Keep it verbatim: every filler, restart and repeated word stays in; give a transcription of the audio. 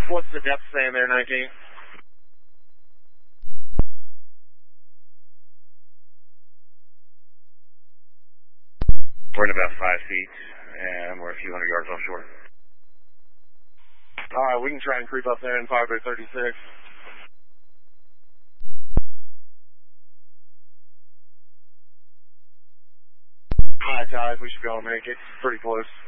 What's the depth saying there, nineteen? We're in about five feet, and we're a few hundred yards offshore. All right, we can try and creep up there in five by thirty-six. High tide, we should be able to make it. Pretty close.